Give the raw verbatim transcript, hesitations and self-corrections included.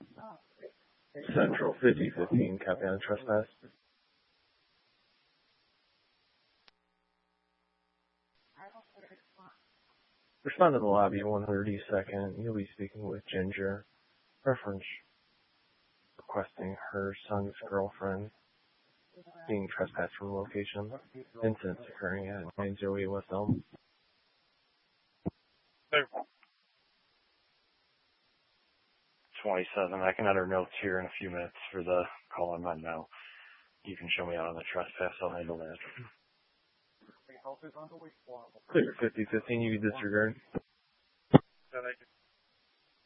Central fifty fifteen, copy on trespass. Respond to the lobby one thirty-second. You'll be speaking with Ginger. Reference requesting her son's girlfriend being trespassed from the location. Incidents occurring at nine oh eight West Elm. twenty-seven. I can enter notes here in a few minutes for the call I'm on now. You can show me out on the trespass. I'll handle that. Clear fifty fifteen. You can disregard.